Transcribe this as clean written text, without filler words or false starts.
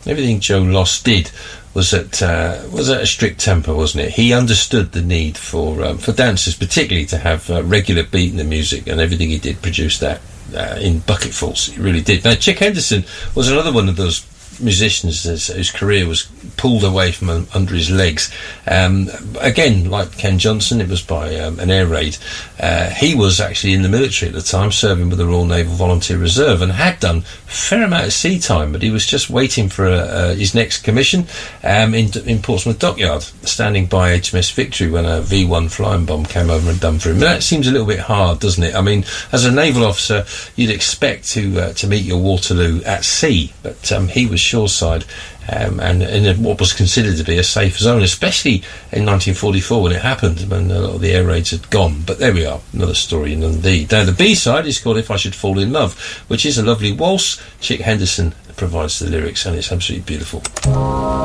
everything Joe Loss did was at a strict tempo, wasn't it? He understood the need for dancers, particularly, to have regular beat in the music, and everything he did produced that in bucketfuls. He really did. Now, Chick Henderson was another one of those musicians whose career was pulled away from under his legs. Again, like Ken Johnson, it was by an air raid. He was actually in the military at the time, serving with the Royal Naval Volunteer Reserve, and had done a fair amount of sea time, but he was just waiting for his next commission in Portsmouth Dockyard, standing by HMS Victory when a V1 flying bomb came over and done for him. That seems a little bit hard, doesn't it? I mean, as a naval officer, you'd expect to meet your Waterloo at sea, but he was shoreside, and in what was considered to be a safe zone, especially in 1944 when it happened, when a lot of the air raids had gone. But there we are, another story indeed. Now, the B-side is called If I Should Fall in Love, which is a lovely waltz. Chick Henderson provides the lyrics, and it's absolutely beautiful.